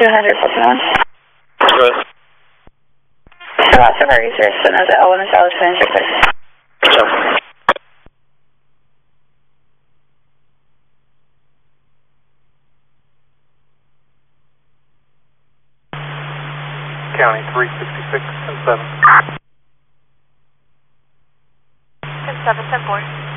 200 Pokemon. Good. Lots of our research and as Ellen and Charles finish your quiz. Sure. County 366 and 7. 10-7, 10-4.